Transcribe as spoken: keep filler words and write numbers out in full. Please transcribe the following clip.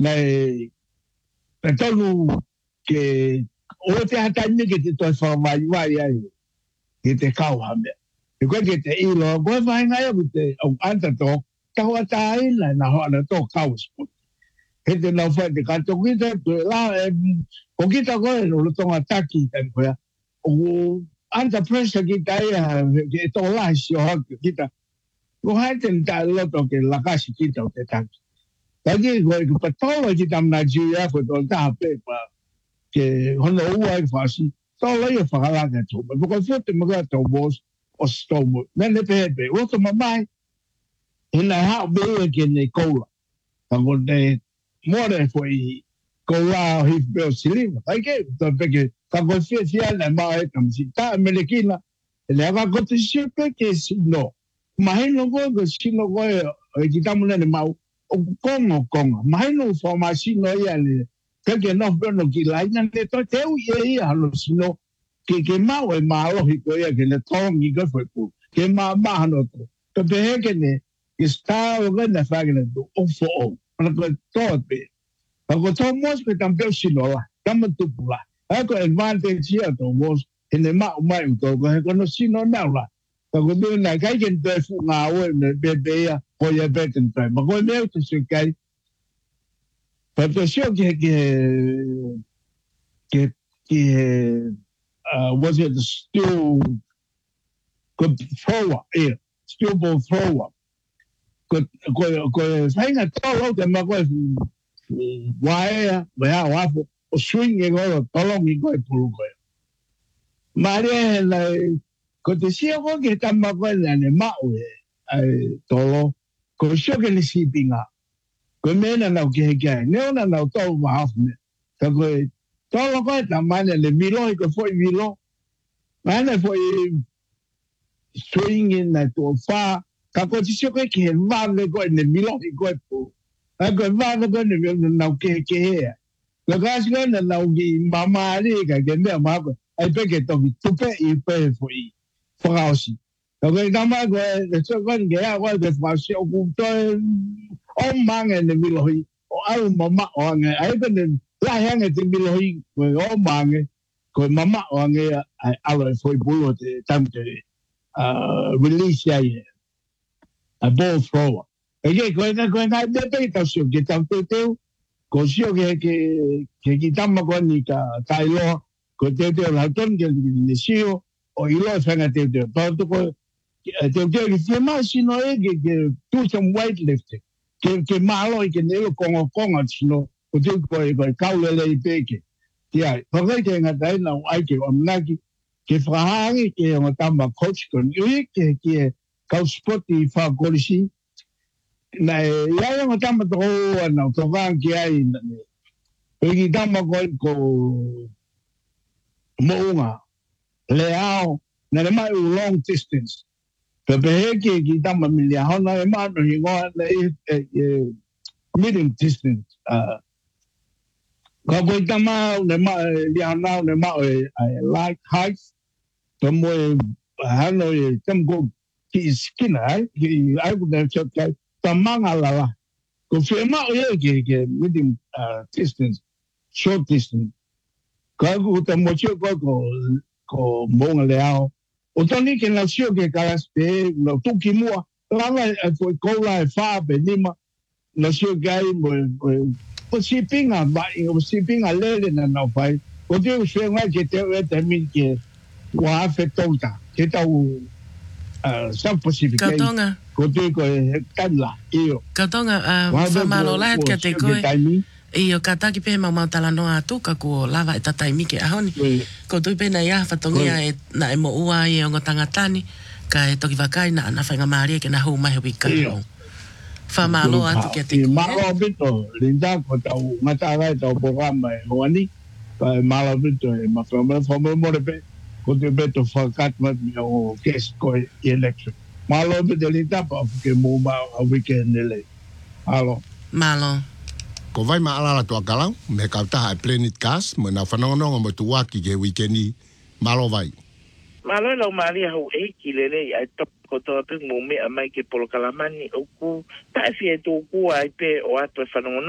nei e tonu ke o te hatani ke te toi whawai wai ai ke te kauhame. E koe ke te ilo, koe whai ngai au te au anta tō, taua tā ina na hoana tō kauspot. He te nau whai te kato kita, la e, ko kita koe no lo tonga taki tan koea, o anta pressure kita ia, ke tō lai si o haki kita, ko hai te nta loto ke lakasi kita o te taki. Taki koe ku patola kita mna jiu koe tō taha pepa, ke hono ua i whasi, tō lai o whakalanga tō, ma koe whote mga tō bos, o stomo, nene pepe, o to mamai, hina hao bea ke ne koula, tango ne more foi koula o hif beo silima, haike, to peke, tango fia fia na maa e kamsi, ta melekina, ele ava kote siupe ke sino, mahino koe ko sino koe, e kitamu nene mau, o kongo konga, mahino ufoma sino ia le, peke no beo no ki laina, ne to teu ie ia halo sino, ke ke mau e maalohi ko ia ke ne tongi ka foi pu ke ma mahano to to pe ke ne está o gana fagna do o fo o ana ko to pe pa ko to mos pe tampe sinola tam tu pula a ko advantage ia to mos ene ma mai to ko no sino na la pa ko do na kai ke te fu nga o ne be be ya ko ia be ten time ma ko ne to se kai pa to sio ke ke ke ke Uh, was it the still good thrower? Yeah, still ball thrower. Good, good, good. Saying a tall out and my wife, why, well, I was swinging all the long you go to Maria and I could see a walk at my well and a maui. I told her, sugar is sleeping up. Good men and I'll get again. No, no, no, told my half minute. Tolo koe ta mana le milo i ko foi milo. Mana foi swing in na to fa. Ka ko ti koe ki he vale koe ne milo i koe pu. A koe vale koe ne milo na ke ke he. Lo ka si koe na na ugi mama ri ka ke mea ma koe. Ai pe ke toki tupe i pe foi. Whakausi. Lo koe kama koe, le so koe ke a koe ke whasi o kumtoe o mange ne milo i. O au mama o ange. Ai pe ne la hanga te milohi ko o mange ko mama o nge ai alo foi bulo te tamte uh release ya a ball thrower e ke ko na ko na de pe ta sio ke tamte te ko sio ke ke ke ki tamma ko ni ka tailo ko te te la ton ke ni sio o ilo fanga te te pa to ko te te ki se ma sino e ke ke do some weightlifting ke ke malo ke ne ko ko ko sino o te koe koe kaulele i peke. Tia, whakai ke ngatai na o aike o mnaki, ke whahangi ke o tama coach kon, ui ke ke kau spoti i whakorisi, na e iai o tama to hoa na o tawang ki ai, ui ki tama koe ko mounga, le ao, na le mai u long distance, pe peheke ki tama milia hona, e maa no hingoa na e medium distance, uh, Ka koe tama ne ma lia nao ne ma e light heights to mo hano e tamko ki skin ai ki ai ku ne chot kai tamanga la la ko fe ma e ke ke medium distance short distance ka ku tamo che ko ko ko mo le ao o toni ke na sio ke kala spe no tu ki mo la la fo ko la fa be lima na sio gai mo o sipinga ba o sipinga lele na na pai o te o se ngai ke te e te min ke wa afetonta ke ta u sa pacifica ko te ko kala io katonga fa malo la ke te ko e o kata ki pe mama tala no atu ka ko lava e tatai mi ke ahoni ko tu pe na ya fatonga e na e mo ua e o tangatani ka e toki vakai na na fainga maria ke na ho mai ho ka fa malo atu ke te malo bito linda ko tau mata ai tau programa o ani pa malo bito ma fa ma fa mo mo pe ko te beto fa kat ma o kes ko election malo bito linda pa ke mo ma a weekend le alo malo ko vai ma ala to akalang me ka ta planet gas mo na fa no no mo tu wa ki ke weekend malo vai malo lo maria ho e ki le le ai top ko to pe mo me a mai ke polo kalamani o ku ta fi e to ku ai pe o ato fa no